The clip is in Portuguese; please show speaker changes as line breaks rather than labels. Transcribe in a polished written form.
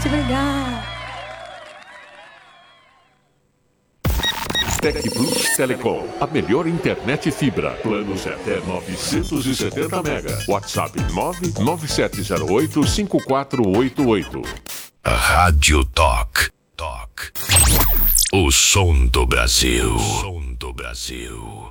gente. Obrigada.
Tec Plus Telecom, a melhor internet fibra. Planos até 970 mega. WhatsApp 997085488.
Rádio Talk. O som do Brasil.